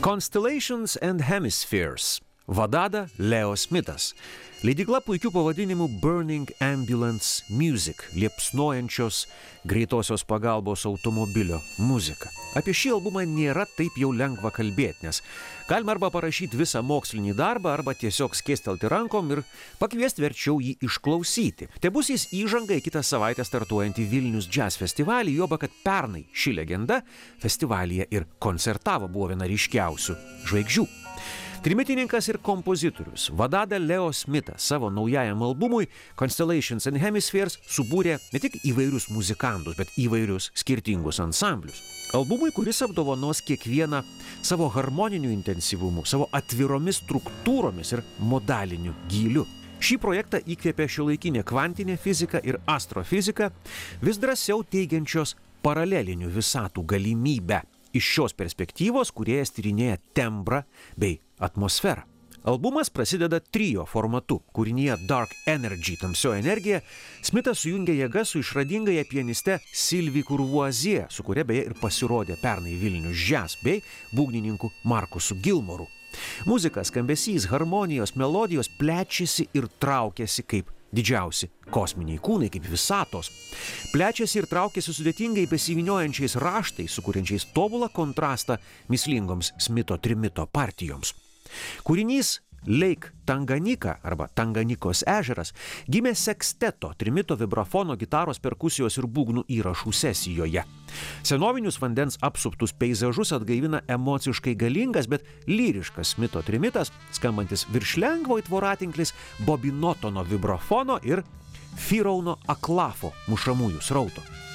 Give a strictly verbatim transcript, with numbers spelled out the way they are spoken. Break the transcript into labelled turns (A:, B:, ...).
A: Constellations and Hemispheres. Vadada Leo Smithas. Leidykla puikių pavadinimų Burning Ambulance Music, liepsnojančios greitosios pagalbos automobilio muzika. Apie šį albumą nėra taip jau lengva kalbėti, nes galima arba parašyti visą mokslinį darbą, arba tiesiog skėstelti rankom ir pakviesti verčiau jį išklausyti. Tai bus jis įžanga į kitą savaitę startuojantį Vilnius Jazz festivalį, juoba kad pernai ši legenda festivalyje ir koncertavo, buvo viena ryškiausių žvaigždžių. Trimitininkas ir kompozitorius Vadada Leo Smithas savo naujajam albumui Constellations and Hemispheres subūrė ne tik įvairius muzikantus, bet įvairius skirtingus ansamblius. Albumui, kuris apdovanos kiekvieną savo harmoniniu intensyvumu, savo atviromis struktūromis ir modaliniu gyliu. Šį projektą įkvėpė šiuolaikinė kvantinė fizika ir astrofizika, vis drąsiau teigiančios paralelinių visatų galimybę. Iš šios perspektyvos kūrėjas tyrinėja tembrą bei atmosferą. Albumas prasideda trio formatu. Kūrinyje Dark Energy, tamsioji energija, Smithas sujungia jėgas su išradingąja pianiste Sylvie Courvoisier, su kuria beje ir pasirodė pernai Vilnius Jazz, bei būgnininku Markusu Gilmoru. Muzika, skambesys, harmonijos, melodijos plečiasi ir traukiasi kaip didžiausi kosminiai kūnai, kaip visatos. Plečiasi ir traukiasi sudėtingai besivyniojančiais raštais, sukuriančiais tobulą kontrastą mįslingoms Smitho trimito partijoms. Kūrinys Lake Tanganyika arba Tanganikos ežeras gimė seksteto, trimito, vibrafono, gitaros, perkusijos ir būgnų įrašų sesijoje. Senovinius vandens apsuptus peizažus atgaivina emociškai galingas, bet lyriškas Smitho trimitas, skambantis virš lengvo it voratinklis Bobby Notono vibrafono ir Firauno aklafo mušamųjų srauto.